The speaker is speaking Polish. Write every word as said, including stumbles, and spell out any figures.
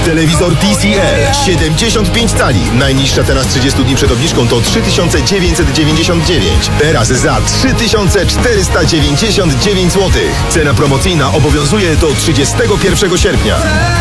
Telewizor T C L siedemdziesiąt pięć cali. Najniższa teraz trzydzieści dni przed obniżką to trzy tysiące dziewięćset dziewięćdziesiąt dziewięć. Teraz za trzy tysiące czterysta dziewięćdziesiąt dziewięć złotych. Cena promocyjna obowiązuje do trzydziestego pierwszego sierpnia.